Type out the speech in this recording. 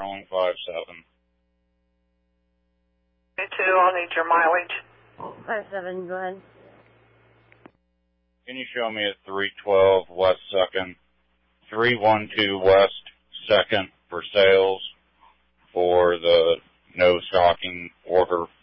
Armstrong 57. Me too. I'll need your mileage. 57, go ahead. Can you show me at 312 West 2nd, 312 West 2nd for sales for the no stocking order